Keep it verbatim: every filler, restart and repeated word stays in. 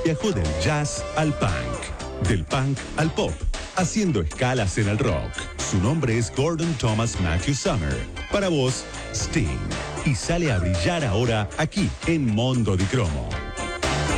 Viajó del jazz al punk, del punk al pop, haciendo escalas en el rock. Su nombre es Gordon Thomas Matthew Summer. Para vos, Sting. Y sale a brillar ahora aquí en Mondo di Cromo.